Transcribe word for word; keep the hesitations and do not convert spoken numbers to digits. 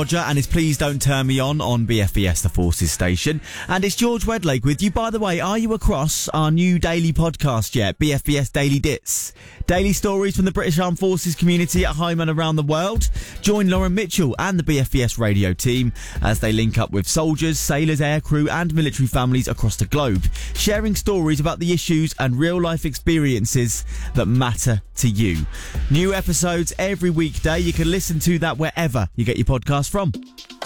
Roger and it's Please Don't Turn Me On on B F B S, the Forces station. And it's George Wedlake with you. By the way, are you across our new daily podcast yet? B F B S Daily Dits. Daily stories from the British Armed Forces community at home and around the world. Join Lauren Mitchell and the B F B S radio team as they link up with soldiers, sailors, aircrew and military families across the globe, sharing stories about the issues and real-life experiences that matter to you. New episodes every weekday. You can listen to that wherever you get your podcast from.